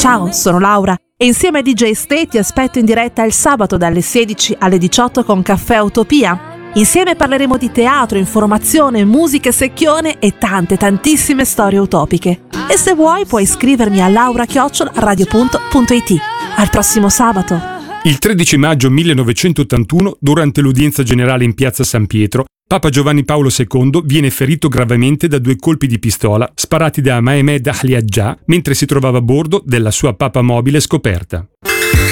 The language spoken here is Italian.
Ciao, sono Laura e insieme a DJ Stay ti aspetto in diretta il sabato dalle 16 alle 18 con Caffè Utopia. Insieme parleremo di teatro, informazione, musica secchione e tantissime storie utopiche. E se vuoi puoi iscrivermi a laura@radio.it. Al prossimo sabato! Il 13 maggio 1981, durante l'udienza generale in piazza San Pietro, Papa Giovanni Paolo II viene ferito gravemente da 2 colpi di pistola sparati da Mehmed Ahliadja mentre si trovava a bordo della sua papamobile scoperta.